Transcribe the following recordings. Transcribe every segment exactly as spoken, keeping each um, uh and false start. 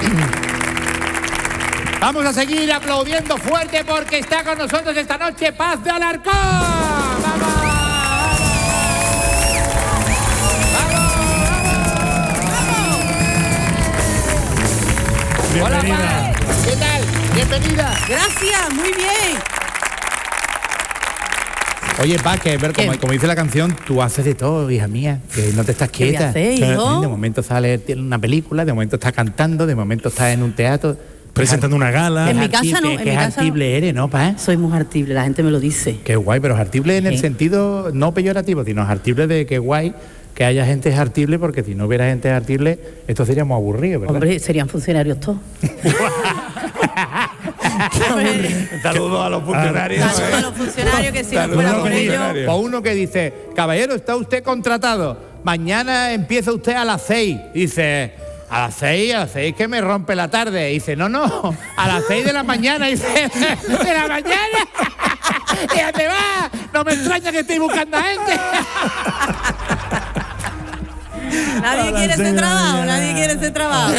Vamos a seguir aplaudiendo fuerte porque está con nosotros esta noche Paz de Alarcón. ¡Vamos! Hola, Paz. ¿Qué tal? Bienvenida. Gracias, muy bien. Oye, Paz, que ver, como, como dice la canción, tú haces de todo, hija mía, que no te estás quieta. ¿Qué voy a hacer, hijo? De momento sale tiene una película, de momento estás cantando, de momento estás en un teatro. Presentando una gala. En mi casa no, en Que mi es casa artible eres, ¿no, Paz? Soy muy artible, la gente me lo dice. Qué guay, pero es artible en el Sí. sentido no peyorativo, sino es artible de que guay que haya gente artible, porque si no hubiera gente artible, esto sería muy aburrido, ¿verdad? Hombre, serían funcionarios todos. Saludos a los funcionarios. Saludos a los funcionarios, que si no Saludos fuera a los por ellos... funcionarios. O uno que dice, caballero, está usted contratado, mañana empieza usted a las seis. Dice, a las seis, a las seis que me rompe la tarde. Dice, no, no, a las seis de la mañana. Dice, ¿de la mañana? ¿Ya te va? No me extraña que estéis buscando a gente. Nadie quiere ese trabajo, nadie quiere ese trabajo.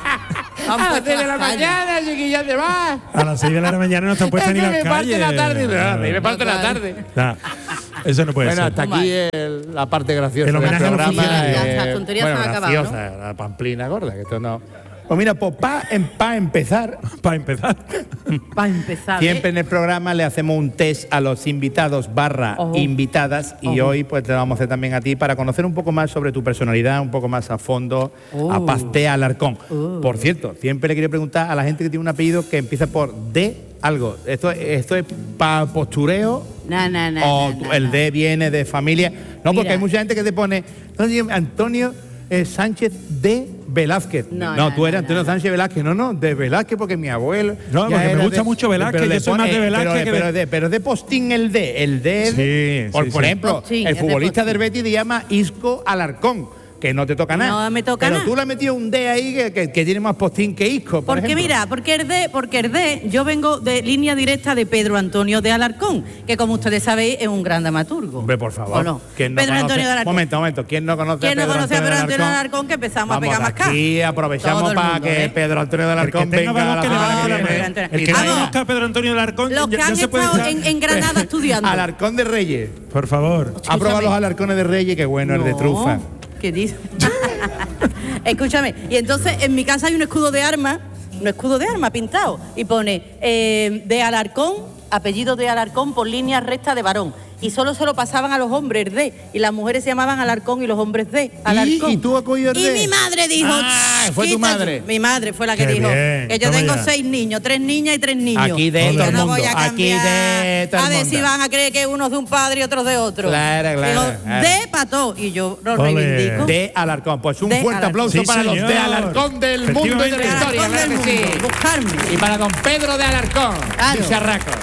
A las seis de la mañana, chiquilla, te va. A las seis de la mañana no están puestas ni las me parte calles. la tarde. No, me parte la tarde. Nah, eso no puede Bueno, ser. hasta aquí el- la parte graciosa El del homenaje a los programa. funcionarios. eh, Las tonterías bueno, se han acabado, graciosa, la pamplina gorda, que esto no... Pues mira, pues para pa empezar, Para empezar. Para empezar, siempre ¿eh? en el programa le hacemos un test a los invitados barra Ojo. invitadas y Ojo. hoy pues te lo vamos a hacer también a ti para conocer un poco más sobre tu personalidad, un poco más a fondo, Oh. a Paz de Alarcón. Oh. Por cierto, siempre le quiero preguntar a la gente que tiene un apellido que empieza por D algo. ¿Esto, esto es para postureo? No, no, no. o no, no, el no. D viene de familia. No, porque Mira. hay mucha gente que te pone Antonio, Antonio eh, Sánchez de Velázquez. No, No, no, tú eres no, Antonio no. Sánchez Velázquez. No, no, de Velázquez porque mi abuelo. No, ya porque me era gusta mucho Velázquez, pero yo le soy más de Velázquez pero, que de- pero, de, pero de postín el D. El D. Sí, por, sí, por sí. ejemplo, Postín, el es de futbolista postín. del Betis te llama Isco Alarcón. Que no te toca nada. No me toca pero nada. tú le has metido un D ahí que, que, que tiene más postín que Isco. Por Porque ejemplo. mira, porque el D, porque el D, yo vengo de línea directa de Pedro Antonio de Alarcón, que como ustedes sabéis es un gran dramaturgo. Hombre, por favor. ¿O no? ¿Quién no Pedro conoce? Antonio de Alarcón. Momento, momento. ¿Quién no conoce ¿Quién a no Pedro conoce a Antonio Pedro de Antonio de Alarcón? Alarcón? Que empezamos a Vamos pegar más acá. aquí aprovechamos Todo el para mundo, que ¿eh? Pedro Antonio de Alarcón El que tenga venga valor a que le la valga, semana que hombre. viene. El que no Vamos. conozca a Pedro Antonio de Alarcón, Los que ya, han ya se puede estado echar. en, en Granada estudiando. Alarcón de Reyes. Por favor. Ha probado los alarcones de Reyes, que bueno, el de No, trufa. ¿qué dices? Escúchame, y entonces en mi casa hay un escudo de armas, un escudo de armas pintado, y pone eh, de Alarcón, apellido de Alarcón por línea recta de varón. Y solo se lo pasaban a los hombres de, y las mujeres se llamaban Alarcón y los hombres de Alarcón. ¿Y tú has cogido el Y de? mi madre dijo... Ah, ¿fue tu "Quita madre?" Mi madre fue la que Qué dijo bien, que yo toma tengo ya. seis niños, tres niñas y tres niños. Aquí de Y todo yo el no mundo, voy a aquí cambiar, de todo el a ver mundo. si van a creer que uno es de un padre y otro de otro. Claro, claro, Digo, claro. de pató, y yo lo Ole. reivindico. De Alarcón. Pues un De fuerte Alarcón. aplauso Sí, para los señor. de Alarcón del mundo y de la Efectivamente. historia. Alarcón claro del que mundo, sí. buscarme. Y para don Pedro de Alarcón, Claro. bicharraco.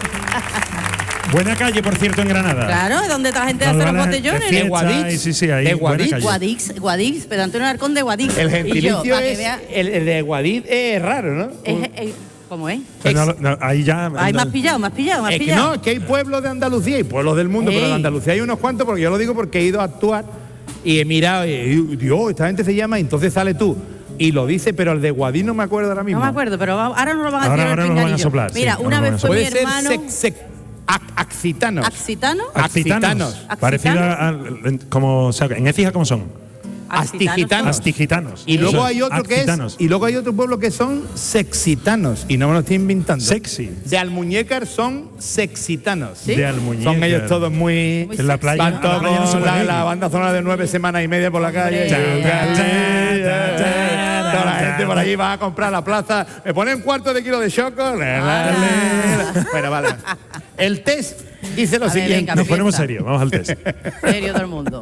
Buena calle, por cierto, en Granada. Claro, es donde la gente Donde hace van los las- botellones. de fiesta, Guadix. y sí, sí, ahí, De buena Guadix. calle. Guadix, Guadix, Pedro Antonio Alarcón de Guadix. El Y gentilicio yo, para que es. vea- El, el de Guadix es raro, ¿no? es- es- ¿Cómo es? Pero no, no, ahí ya. Ay, me has pillado, me has pillado, me has Es que pillado. no, es que hay pueblos de Andalucía y pueblos del mundo, pero Ey. de Andalucía hay unos cuantos, porque yo lo digo porque he ido a actuar y he mirado y digo, Dios, esta gente se llama, y entonces sale tú. Y lo dice, pero el de Guadix no me acuerdo ahora mismo. No me acuerdo, pero va- ahora no lo van a Ahora- decir ahora el nos van a pinganillo. soplar, sí, Mira, ahora una nos vez van a fue mi Puede ser hermano... sex, sex- ac- accitanos. ¿Accitano? Accitanos. Accitanos. Parecido a, a- en- como, o sea, en Écija, ¿cómo son? Astigitanos. Astigitanos. Y luego Eso, hay otro que es. astigitanos. Y luego hay otro pueblo que son sexitanos. Y no me lo estoy inventando. Sexy. De Almuñécar son sexitanos. ¿Sí? De Almuñécar. Son ellos todos muy. Muy En la playa. Van en todos la playa no se con puede la, ir. la banda sonora de nueve semanas y media por la calle. Hombre. Ya, ya, Ta, ta, ta, ya. Toda la ta, gente por allí va a comprar la plaza. Me pone un cuarto de kilo de choco. Bueno, vale. El test dice lo A ver, siguiente. venga, Nos ponemos Empieza. serios, vamos al test. Serio todo el mundo.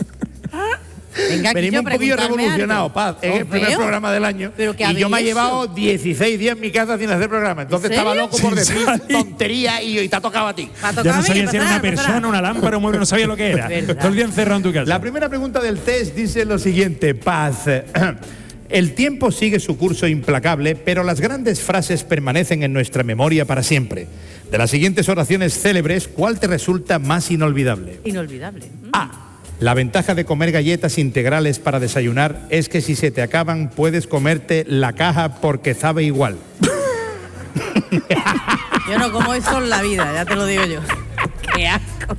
Venga, aquí Venimos yo un poquillo preguntarme revolucionados, algo. Paz. Es el Os primer veo. programa del año. ¿Pero qué y yo me he habéis llevado hecho? dieciséis días en mi casa sin hacer programa. Entonces ¿En estaba serio? loco por Sin decir salir. tonterías y, y te ha tocado a ti. Me ha tocado Ya a no mí, sabía ¿qué si era pasará? una ¿Qué pasará? persona, una lámpara, un mueble, no sabía lo que era. Verdad. Todo el día encerrado en tu casa. La primera pregunta del test dice lo siguiente, Paz. El tiempo sigue su curso implacable, pero las grandes frases permanecen en nuestra memoria para siempre. De las siguientes oraciones célebres, ¿cuál te resulta más inolvidable? Inolvidable. A. La ventaja de comer galletas integrales para desayunar es que si se te acaban puedes comerte la caja porque sabe igual. Yo no como eso en la vida, ya te lo digo yo. ¡Qué asco!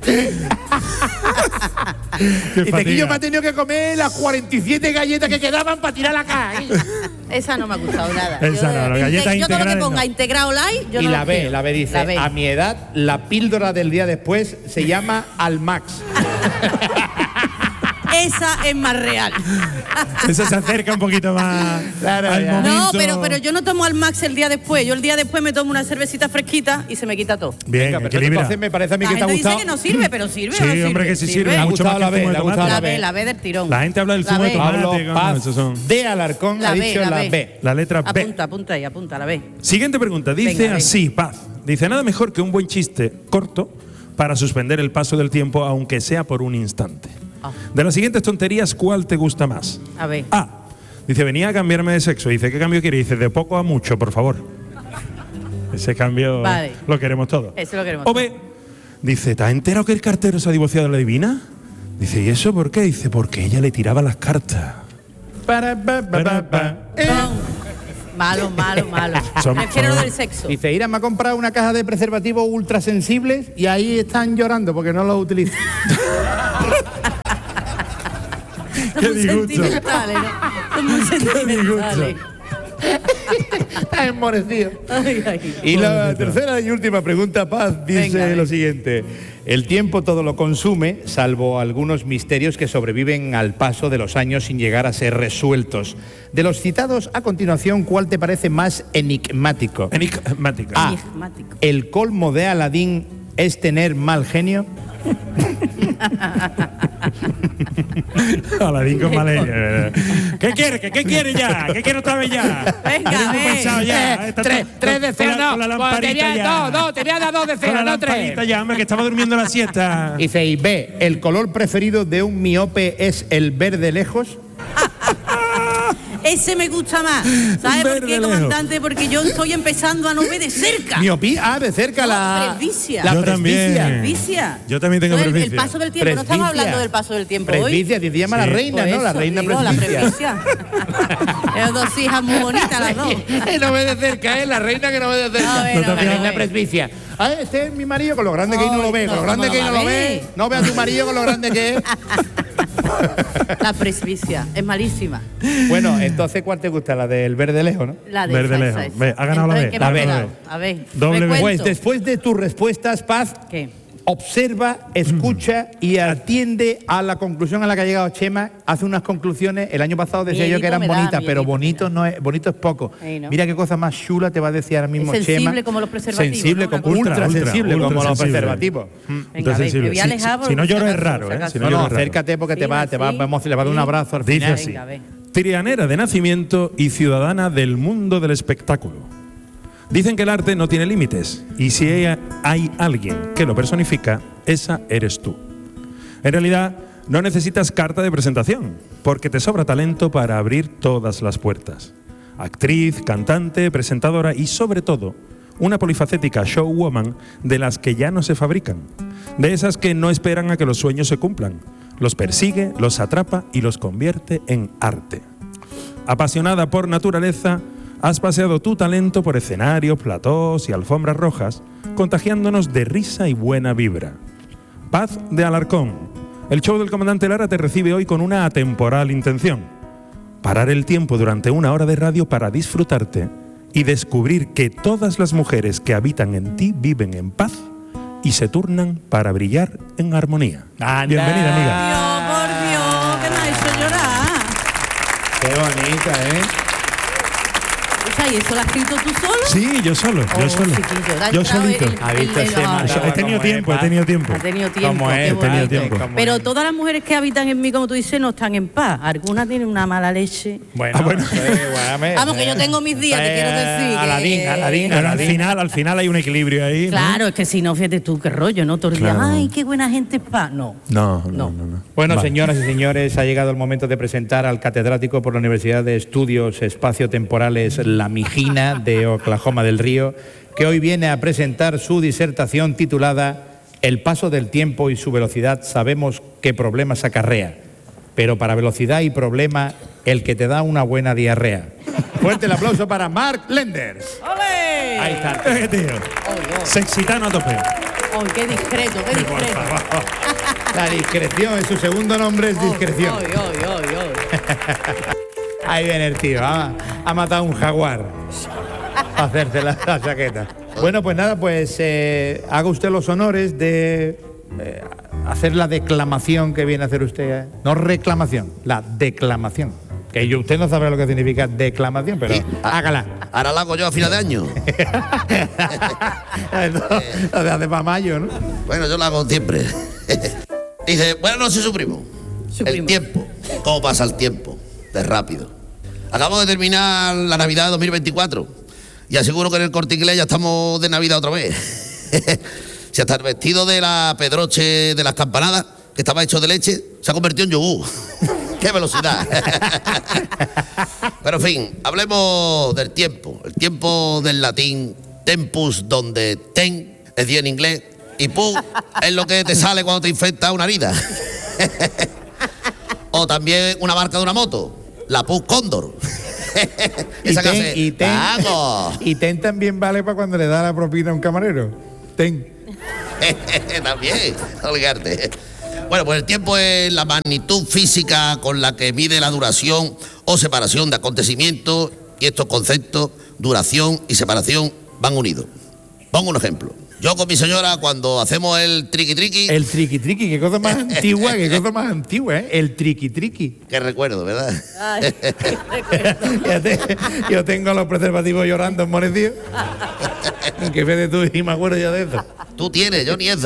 Dice que yo me he tenido que comer las cuarenta y siete galletas que quedaban para tirar la caja. Esa no me ha gustado nada. Esa yo, no, las inte- galletas yo todo lo que integrales ponga no. integrado light, yo Y no la lo B, quiero. la B dice, La B. a mi edad la píldora del día después se llama Almax. Esa es más real. Eso se acerca un poquito más Claro, al ya. momento. No, pero, pero yo no tomo Almax el día después. Yo el día después me tomo una cervecita fresquita y se me quita todo. Bien, Venga, perfecto, equilibra. entonces me parece a mí La que te ha gente dice gustado. que no sirve, pero sirve. Sí, ¿o no sirve? hombre, que sí sirve. Me ha Mucho gustado más que la el B, zumo de le ha gustado tomate. La B. B, la B del tirón. La gente habla del La zumo de B. tomate. Pablo coño, Paz esos son- de Alarcón La ha B, dicho la la B. B. La letra B. Apunta, apunta ahí, apunta, la B. Siguiente pregunta. Dice Venga, así, Paz. Dice, nada mejor que un buen chiste corto para suspender el paso del tiempo, aunque sea por un instante. Ah. De las siguientes tonterías, ¿cuál te gusta más? A ver. A. Dice, venía a cambiarme de sexo. Dice, ¿qué cambio quiere? Dice, de poco a mucho, por favor. Ese cambio Vale. lo queremos todos. Ese lo queremos O B. Dice, ¿te has enterado que el cartero se ha divorciado de la divina? Dice, ¿y eso por qué? Dice, porque ella le tiraba las cartas. Para, pa, pa, pa, pa. Eh. Malo, malo, malo. Son- Prefiero lo son- del sexo. Dice, Ira me ha comprado una caja de preservativos ultra sensibles y ahí están llorando porque no los utilizan. Qué Son muy disgusto. sentimentales, ¿no? Son muy sentimentales. Está enmorecido. Ay, ay. Y la tercera y última pregunta, Paz, dice Venga, a ver. lo siguiente. El tiempo todo lo consume, salvo algunos misterios que sobreviven al paso de los años sin llegar a ser resueltos. De los citados a continuación, ¿cuál te parece más enigmático? Enigmática. A. Enigmático. ¿El colmo de Aladín es tener mal genio? Aladín con maleña. ¿Qué quiere? ¿Qué, qué quiere ya? ¿Qué quiere otra vez ya? Venga, Tenemos ven. pensado ya. Eh, Está tres, todo- tres con- deseos, con la- no. con la Pues lamparita tenía ya. dos, dos, te voy a dar dos Con deseos, la no tres. lamparita ya, hombre, que estaba durmiendo la siesta. Dice, y B, ¿el color preferido de un miope es el verde lejos? Ese me gusta más. ¿Sabes por Verde qué, lejos. comandante? Porque yo estoy empezando a no ver de cerca. Miopía, ah, de cerca la... presbicia. La Yo también. presbicia. Presbicia. Yo también tengo Entonces, el- presbicia. El paso del tiempo. No estamos Presbicia. hablando del paso del tiempo hoy. Presbicia, se llama la Sí. reina, Pues ¿no? La eso, reina digo, la presbicia. presbicia. Tengo dos hijas muy bonitas las dos. Que no ve de cerca, ¿eh? La reina que no ve de cerca. A ver, a la ver, a reina ver. presbicia. Ah, este es mi marido, con lo grande que ahí no lo ve, con lo No, grande ¿cómo que ahí no no lo va a ve. ver? No ve a tu marido con lo grande que es. La presbicia. Es malísima. Bueno, entonces, ¿cuál te gusta? La del verde lejos, ¿no? La de Verde esa, lejos. esa, esa. Ve, ha ganado la Entonces, B. ¿qué La me B. ha quedado? A ver. Doble me B. Pues cuento. después de tus respuestas, Paz, ¿Qué? observa, escucha y atiende a la conclusión a la que ha llegado Chema. Hace unas conclusiones. El año pasado decía yo Miedito que eran me da, bonitas, pero miedito bonito me no es, bonito es poco. Ahí, ¿no? Mira qué cosa más chula te va a decir ahora mismo Es sensible Chema. como los preservativos, Sensible, ¿no? como Una cosa- ultra, Ultra, sensible ultra como los sensible. preservativos. Venga, Entonces, a ver, sí, me voy a sí, alejar sí, porque si no por lloro si es acaso, raro, por ¿eh? si acaso. Si No, no no, lloro es raro. acércate porque te Sí, va, te va, así, vamos, le va a dar un sí. abrazo al Dice final. así. Venga, a ver. Trianera de nacimiento y ciudadana del mundo del espectáculo. Dicen que el arte no tiene límites y si hay, hay alguien que lo personifica, esa eres tú. En realidad, no necesitas carta de presentación, porque te sobra talento para abrir todas las puertas. Actriz, cantante, presentadora y, sobre todo, una polifacética showwoman de las que ya no se fabrican. De esas que no esperan a que los sueños se cumplan. Los persigue, los atrapa y los convierte en arte. Apasionada por naturaleza, has paseado tu talento por escenarios, platós y alfombras rojas, contagiándonos de risa y buena vibra. Paz de Alarcón. El show del comandante Lara te recibe hoy con una atemporal intención. Parar el tiempo durante una hora de radio para disfrutarte y descubrir que todas las mujeres que habitan en ti viven en paz y se turnan para brillar en armonía. Anda. Bienvenida, amiga. Dios, por Dios, que me ha hecho llorar. Qué bonita, ¿eh? Hija, ¿y eso lo has escrito tú solo? Sí, yo solo, yo Oh, solo. chiquillo, da Yo entrado solito. el- Ha visto el- ese el- mata. He tenido ¿Cómo es, tiempo, he Paz? tenido tiempo. Ha tenido tiempo. ¿Cómo es? qué He tenido bonito. tiempo. ¿Cómo Pero es? todas las mujeres que habitan en mí, como tú dices, no están en paz. Algunas tienen una mala leche. Bueno, Ah, bueno. pues, guárdame, Vamos, que yo tengo mis días, te quiero decir que- Aladín, Aladín, Pero al Aladín. final, al final hay un equilibrio ahí, ¿no? Claro, es que si no, fíjate tú, qué rollo, ¿no? Todo el día, Claro. ay, qué buena gente es paz. No. No, no, No. no. no. Bueno, Vale. señoras y señores, ha llegado el momento de presentar al catedrático por la Universidad de Estudios Espaciotemporales La Mijina de Oklahoma del Río, que hoy viene a presentar su disertación titulada El paso del tiempo y su velocidad sabemos qué problemas acarrea, pero para velocidad y problema, el que te da una buena diarrea. Fuerte el aplauso para Mark Lenders. ¡Ole! Ahí está. Eh, tío. Sexitano a tope. ¡Ay, qué discreto, qué Por discreto! favor. La discreción, en su segundo nombre es discreción. ¡Ay, ay, ay, ay! Ahí viene el tío, ha, ha matado un jaguar para hacerse la, la chaqueta. Bueno, pues nada, pues eh, haga usted los honores de eh, hacer la declamación que viene a hacer usted. ¿eh? No reclamación, la declamación. Que yo, usted no sabrá lo que significa declamación, pero Sí. hágala. Ahora la hago yo a final de año. Lo de hace para mayo, ¿no? Bueno, yo la hago siempre. Dice, buenas noches, su primo. Su el primo. tiempo. ¿Cómo pasa el tiempo? De rápido. Acabo de terminar la Navidad de dos mil veinticuatro. Y aseguro que en el Corte Inglés ya estamos de Navidad otra vez. Si hasta el vestido de la Pedroche de las campanadas, que estaba hecho de leche, se ha convertido en yogur. ¡Qué velocidad! Pero en fin, hablemos del tiempo. El tiempo del latín tempus, donde ten es día en inglés y pu es lo que te sale cuando te infecta una herida. O también una marca de una moto, la Pus Cóndor. Y Esa que ten, hace, y, ten, ¡vamos! y ten también vale para cuando le da la propina a un camarero. Ten. También, no olvidarte. Bueno, pues el tiempo es la magnitud física con la que mide la duración o separación de acontecimientos, y estos conceptos, duración y separación, van unidos. Pongo un ejemplo. Yo con mi señora, cuando hacemos el triqui triqui, El triqui triqui, qué cosa más antigua, qué cosa más antigua, ¿eh? El triqui triqui. que recuerdo, ¿verdad? Ay, Fíjate, yo tengo los preservativos llorando enmonecidos. Que fe de tú y me acuerdo ya de eso. Tú tienes, yo ni eso.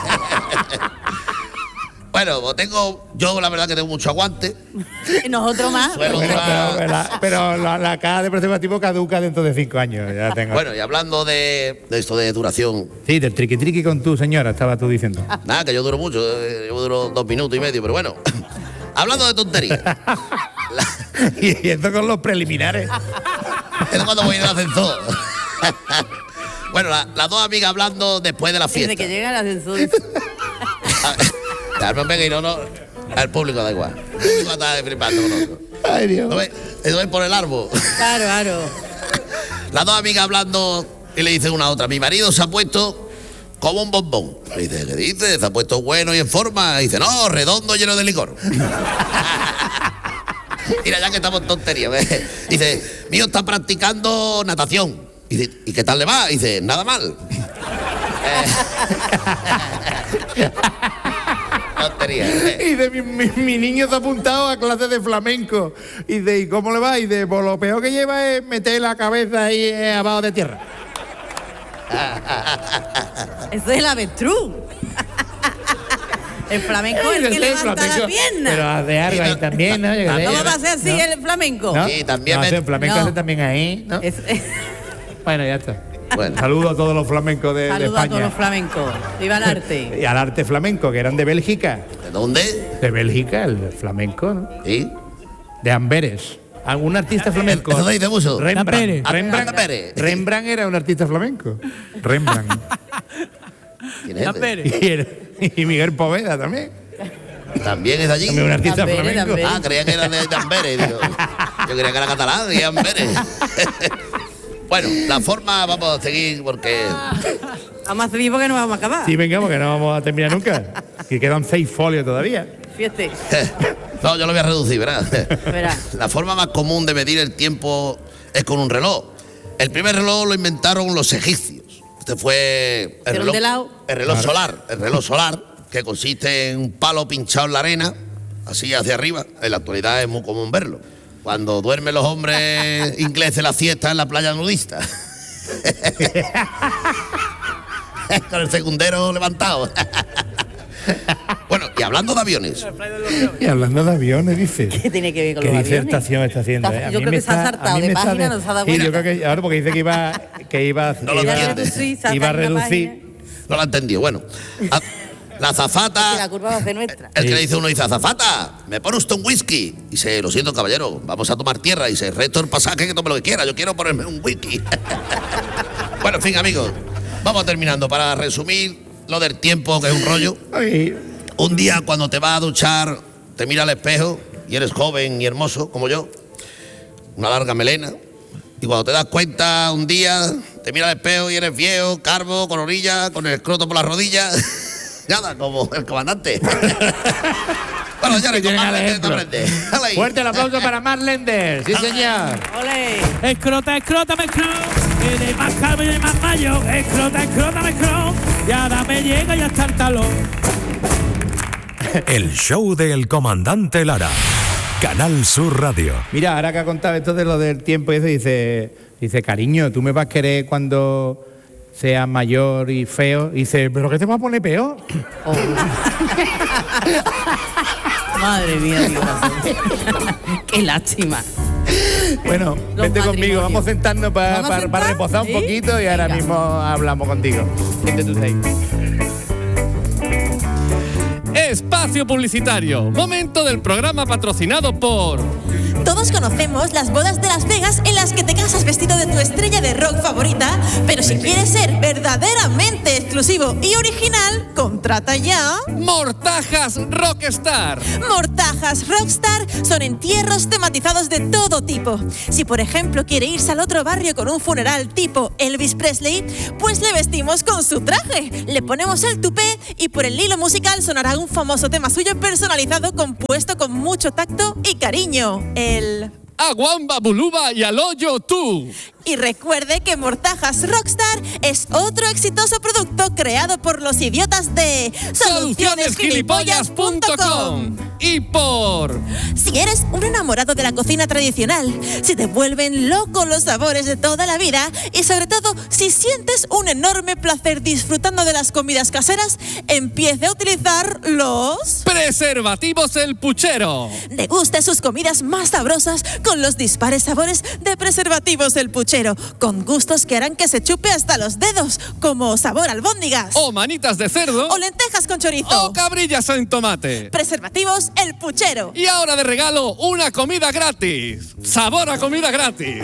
Bueno, pues tengo, yo la verdad que tengo mucho aguante. y nosotros más. Suelo Pero, durar- pero la, pero la, la caja de preservativo caduca dentro de cinco años. Ya tengo. Bueno, y hablando de, de esto de duración, Sí, del triqui triqui con tu señora, estaba tú diciendo. nada, que yo duro mucho, eh, yo duro dos minutos y medio, pero bueno. Hablando de tonterías. La- Y esto con los preliminares. es cuando voy en el ascensor. Bueno, la- las dos amigas hablando después de la fiesta. Desde que llega el ascensor. Darme un y no, no. Al público da igual. El público está flipando con nosotros. Ay, Dios. ¿No ves? Eso es por el árbol. Claro, claro. Las dos amigas hablando y le dice una a otra, mi marido se ha puesto como un bombón. Le dice, ¿qué dice? Se ha puesto bueno y en forma. Y dice, no, redondo, lleno de licor. Mira, ya que estamos en tontería. ¿ves? Dice, mío está practicando natación. Y dice, ¿y qué tal le va? Y dice, nada mal. Eh. Tontería. ¿eh? Y de mi, mi- mi niño se ha apuntado a clases de flamenco. Y de, ¿y cómo le va? Y de, pues lo peor que lleva es meter la cabeza ahí eh, abajo de tierra. Eso es el avestruz. El flamenco es el que Sí, levanta flamenco, la pierna. Pero hace algo ahí también, ¿no? Yo qué sé. ¿Cómo va a ser así ¿No? el flamenco? ¿No? Sí, también No, me- hace- el flamenco No. hace también ahí, ¿no? Es- Bueno, ya está. Bueno. Saludo a todos los flamencos de, de Saludos a todos España. los flamencos. Viva el arte. Y al arte flamenco, que eran de Bélgica. ¿De dónde? De Bélgica, el flamenco, ¿no? Sí. De Amberes. ¿Algún artista flamenco? Eso te dice mucho. Rembrandt. Amberes. Rembrandt, Amberes. Rembrandt era un artista flamenco. Rembrandt. ¿Quién es La este? Pérez. y, era- y Miguel Poveda también. ¿También es de allí? También un artista Amberes, flamenco. Amberes. Ah, creía que era de, de Amberes. Digo. Yo creía que era catalán y Amberes. Bueno, la forma vamos a seguir porque Vamos a seguir porque no vamos a acabar. Sí, venga, porque no vamos a terminar nunca. Que quedan seis folios todavía. Fíjate. no, yo lo voy a reducir, ¿verdad? Verá. La forma más común de medir el tiempo es con un reloj. El primer reloj lo inventaron los egipcios. Este fue el ¿Era un reloj, de lado? el reloj solar, el reloj solar que consiste en un palo pinchado en la arena, así hacia arriba. En la actualidad es muy común verlo. Cuando duermen los hombres ingleses la siesta en la playa nudista. Con el segundero levantado. Bueno, y hablando de aviones, Y hablando de aviones, dice. ¿Qué tiene que ver con ¿Qué los aviones? disertación está haciendo? Está- eh? A yo mí creo me que se ha está- saltado a mí de me está página, no se ha dado Sí, yo cuenta. creo que ahora porque dice que iba, que iba, No lo iba, entiende. reducir, saca iba a una reducir. página. no lo ha entendido. Bueno, a- la Que la azafata, curva va a ser nuestra. el que Sí. le dice uno, dice, azafata, ¿me pone usted un whisky? Y dice, lo siento, caballero, vamos a tomar tierra. Y dice, resto el pasaje, que tome lo que quiera, yo quiero ponerme un whisky. Bueno, en fin, amigos, vamos terminando. Para resumir, lo del tiempo, que es un rollo. Ay. Un día cuando te vas a duchar, te mira al espejo y eres joven y hermoso como yo, una larga melena, y cuando te das cuenta un día, te mira al espejo y eres viejo, calvo, con orillas, con el escroto por las rodillas, nada, como el comandante. Bueno, señores, con Mar Lenders te aprende. Dale ahí. Fuerte el aplauso para Mar Lenders. Sí, señor. ¡Ole! Escrota, escrota, me escrota. Que de más calvo y de más mayo. Escrota, escrota, me escrota. Y ahora me llega y hasta el talón. El show del comandante Lara. Canal Sur Radio. Mira, ahora que ha contado esto de lo del tiempo y eso, dice, dice, cariño, ¿tú me vas a querer cuando sea mayor y feo? Y dice, ¿pero qué te va a poner peor? Oh. Madre mía, Dios. Qué lástima. Bueno, Los vente conmigo, matrimonios. vamos a sentarnos para ¿Vamos a pa, sentar? pa reposar un ¿Sí? poquito y ahora Venga. mismo hablamos contigo. Siéntate tú ahí. Espacio publicitario. Momento del programa patrocinado por... Todos conocemos las bodas de Las Vegas en las que te casas vestido de tu estrella de rock favorita, pero si quieres ser verdaderamente exclusivo y original, contrata ya. Mortajas Rockstar. Mortajas Rockstar son entierros tematizados de todo tipo. Si por ejemplo quiere irse al otro barrio con un funeral tipo Elvis Presley, pues le vestimos con su traje, le ponemos el tupé y por el hilo musical sonará un famoso tema suyo personalizado compuesto con mucho tacto y cariño. El... Aguamba Buluba y al hoyo tú. Y recuerde que Mortajas Rockstar es otro exitoso producto creado por los idiotas de soluciones gilipollas punto com. Y por... Si eres un enamorado de la cocina tradicional, si te vuelven locos los sabores de toda la vida y sobre todo si sientes un enorme placer disfrutando de las comidas caseras, empiece a utilizar los... Preservativos El Puchero. Deguste sus comidas más sabrosas con los dispares sabores de Preservativos El Puchero, con gustos que harán que se chupe hasta los dedos, como sabor albóndigas, O manitas de cerdo. o lentejas con chorizo. O cabrillas en tomate. Preservativos El Puchero. Y ahora de regalo, una comida gratis. Sabor a comida gratis.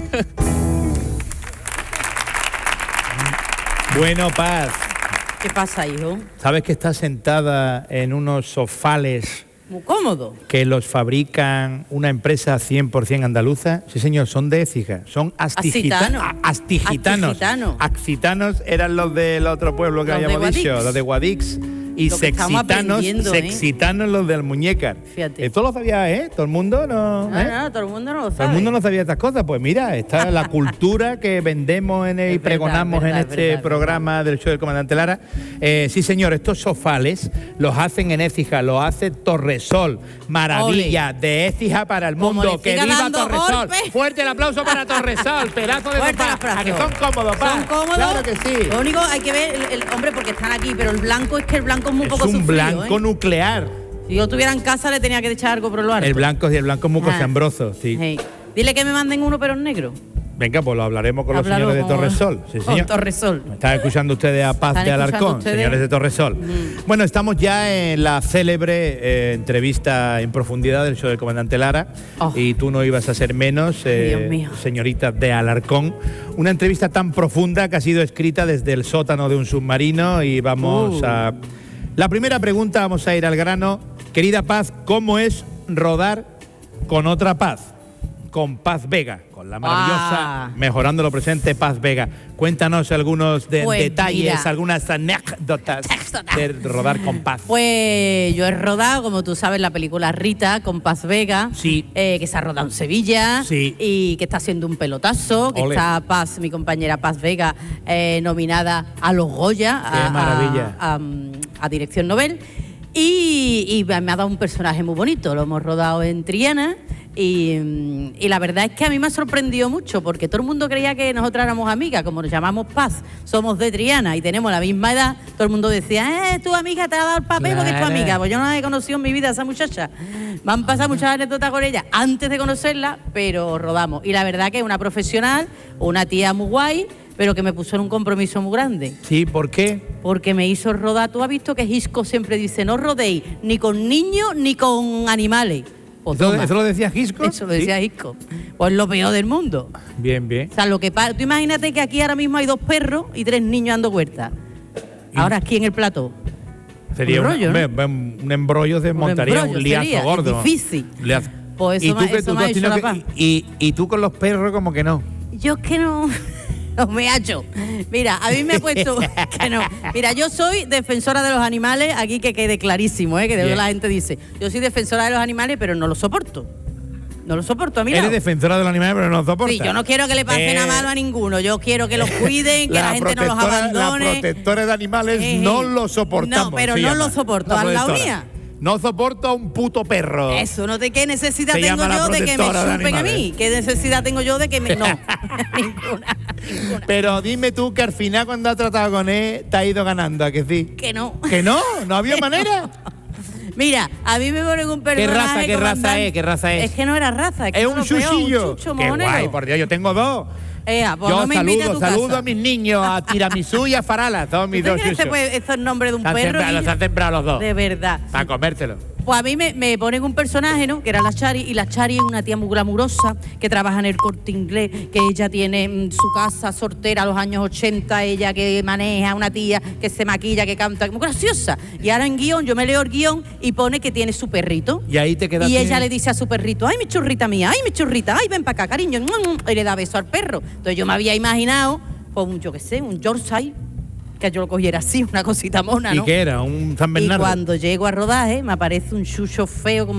Bueno, Paz, ¿Qué pasa, hijo? ¿sabes que está sentada en unos sofales Muy cómodo. que los fabrican una empresa cien por cien andaluza? Sí, señor, son de Écija, son Ascitano. astigita- a- astigitanos. Astigitanos. Axitanos eran los del otro pueblo que Los de habíamos dicho, Guadix. los de Guadix. Y Lo que estamos sexitanos, aprendiendo, ¿eh? sexitanos los de Almuñécar. Fíjate. Esto lo sabía, ¿eh? Todo el mundo no. No, ¿eh? no, todo el mundo no lo sabe. Todo el mundo no sabía estas cosas. Pues mira, esta es la cultura que vendemos en el- y Es verdad, pregonamos verdad, en este verdad, programa del show del comandante Lara. Eh, sí, señor, estos sofales los hacen en Écija, los hace Torresol. Maravilla de Écija para el Como mundo. le ¡Que siga viva dando Torresol! golpes. Fuerte el aplauso para Torresol, pedazo de Fuerte el sofá. aplauso. ¿A que son cómodos, pa? Son cómodos. Claro que sí. Lo único hay que ver, el, el- hombre, porque están aquí, pero el blanco es que el blanco es muy Es poco un sufrido, blanco ¿eh? nuclear. Si yo tuviera en casa le tenía que echar algo por lo alto. El blanco y el blanco es muy Ah. cociambroso, sí. Hey. Dile que me manden uno, pero en negro. Venga, pues lo hablaremos con Háblalo los señores de con- Torresol. Sí, con señor. Torresol. Están escuchando ustedes a Paz Están de escuchando Alarcón, ustedes. señores de Torresol. Mm. Bueno, estamos ya en la célebre eh, entrevista en profundidad del show del comandante Lara. Oh. Y tú no ibas a ser menos, eh, Dios mío. señorita de Alarcón. Una entrevista tan profunda que ha sido escrita desde el sótano de un submarino. Y vamos Uh. a... La primera pregunta, vamos a ir al grano. Querida Paz, ¿cómo es rodar con otra Paz? Con Paz Vega, con la maravillosa, Ah. mejorando lo presente, Paz Vega. Cuéntanos algunos de- Pues detalles, mira. algunas anécdotas de rodar con Paz. Pues yo he rodado, como tú sabes, la película Rita con Paz Vega, Sí. eh, que se ha rodado en Sevilla Sí. y que está haciendo un pelotazo, que Ole. está Paz, mi compañera Paz Vega, eh, nominada a los Goya, Qué a, maravilla. a- a- a dirección Nobel. Y, y me ha dado un personaje muy bonito, lo hemos rodado en Triana. Y, mm, y la verdad es que a mí me ha sorprendido mucho porque todo el mundo creía que nosotras éramos amigas, como nos llamamos Paz, somos de Triana y tenemos la misma edad, todo el mundo decía, eh, tu amiga te ha dado el papel porque es tu Claro. amiga. Pues yo no la he conocido en mi vida, esa muchacha. Me han pasado muchas anécdotas con ella antes de conocerla, pero rodamos. Y la verdad que es una profesional, una tía muy guay, pero que me puso en un compromiso muy grande. Sí, ¿por qué? Porque me hizo rodar. Tú has visto que Gisco siempre dice, no rodéis ni con niños ni con animales. Pues ¿Eso, toma. eso lo decía Gisco? Eso lo decía Gisco. Pues lo peor del mundo. Bien, bien. O sea, lo que pasa, tú imagínate que aquí ahora mismo hay dos perros y tres niños dando vueltas. Ahora aquí en el plató. Sería un un, rollo, hombre, ¿no? un embrollo, se montaría embrollo un liazo sería, es gordo. difícil. Liazo. Pues y eso tú me- que eso tú me ha has hecho tenido la que- paz. y, y tú con los perros como que no. Yo es que no, no me ha hecho. Mira, a mí me ha puesto que no. Mira, yo soy defensora de los animales, aquí que quede clarísimo, ¿eh? Que de verdad Bien. la gente dice, yo soy defensora de los animales, pero no los soporto. No los soporto a mí. Eres defensora de los animales, pero no los soportas. Sí, yo no quiero que le pase Eh, nada malo a ninguno. Yo quiero que los cuiden, que la, gente no los protectora- abandone. La protectora de animales Eh, no lo soportamos. no, pero se no llama. lo soporto. La Al lado protectora. mía. No soporto a un puto perro. Eso, no te qué necesidad Se tengo llama la yo de que me protectora de chupen a mí. animales. ¿Qué necesidad tengo yo de que me.? No, ninguna, ninguna. Pero dime tú que al final cuando has tratado con él te ha ido ganando, ¿a que sí? Que no. ¿Que no? ¿No había manera? Mira, a mí me ponen un personaje. raza, qué raza comandante. es, qué raza es? Es que no era raza, es, que Es eso un es lo peor, chuchillo. Un chucho Qué mojonero. guay, por Dios, yo tengo dos. Ea, pues Yo no me invite a saludo, tu saludo casa. a mis niños, a Tiramisú y a Farala, todos mis ¿Tú dos crees que chuchos. puede- esto es nombre de un Se han perro? sembrado- niño? se han sembrado los dos. De verdad. Para comértelo. Pues a mí me, me ponen un personaje, ¿no? Que era la Chari, y la Chari es una tía muy glamurosa que trabaja en el Corte Inglés, que ella tiene mm, su casa sortera a los años ochenta, ella que maneja, una tía que se maquilla, que canta, muy graciosa. Y ahora en guión, yo me leo el guión y pone que tiene su perrito. Y ahí te quedas. Y ella le dice a su perrito, ay, mi churrita mía, ay, mi churrita, ay, ven para acá, cariño. Y le da beso al perro. Entonces yo me había imaginado, pues, un, yo qué sé, un Yorkshire, que yo lo cogiera así, una cosita mona, ¿Y ¿no? qué era? ¿Un San Y Bernardo? cuando llego a rodaje, me aparece un chucho feo como